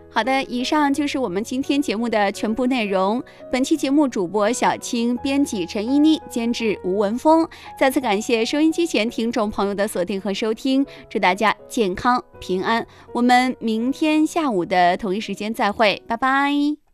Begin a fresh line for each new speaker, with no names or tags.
好的，以上就是我们今天节目的全部内容。本期节目主播小青，编辑陈依妮，监制吴文峰。再次感谢收音机前听众朋友的锁定和收听，祝大家健康平安。我们明天下午的同一时间再会，拜拜。